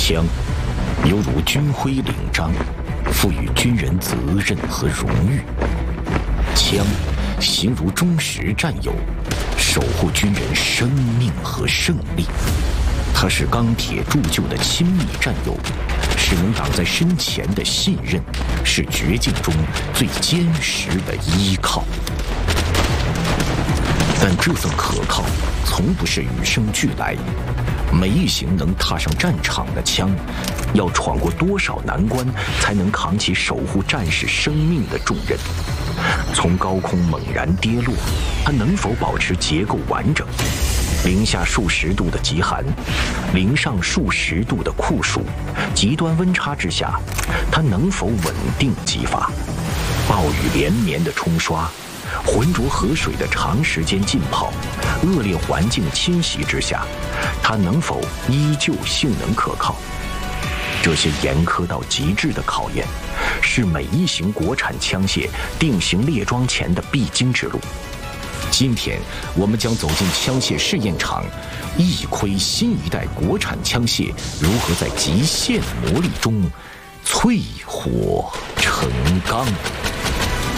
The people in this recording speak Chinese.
枪犹如军徽领章，赋予军人责任和荣誉。枪形如忠实战友，守护军人生命和胜利。它是钢铁铸就的亲密战友，是能挡在身前的信任，是绝境中最坚实的依靠。但这份可靠从不是与生俱来，每一行能踏上战场的枪，要闯过多少难关，才能扛起守护战士生命的重任？从高空猛然跌落，它能否保持结构完整？零下数十度的极寒，零上数十度的酷暑，极端温差之下，它能否稳定激发？暴雨连绵的冲刷，浑浊河水的长时间浸泡，恶劣环境侵袭之下，它能否依旧性能可靠？这些严苛到极致的考验，是每一型国产枪械定型列装前的必经之路。今天，我们将走进枪械试验场，一窥新一代国产枪械如何在极限磨砺中淬火成钢。